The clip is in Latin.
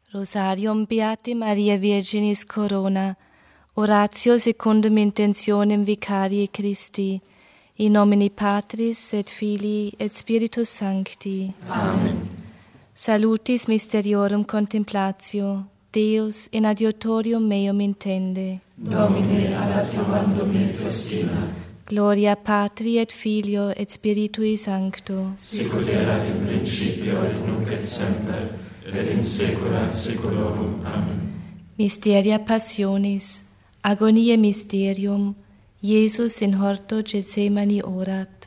Rosarium Beati Maria Virginis Corona, oratio secundum intentionem vicarii Christi, in nomine Patris et Filii et Spiritus Sancti. Amen. Salutis mysteriorum contemplatio, Deus in adiutorium meum intende. Domine ad adjuvandum me festina. Gloria Patri et Filio et Spiritui Sancto. Sicut erat in principio et nunc et semper, et in saecula saeculorum. Amen. Mysteria Passionis, agoniae mysterium, Iesus in horto Gethsemani orat.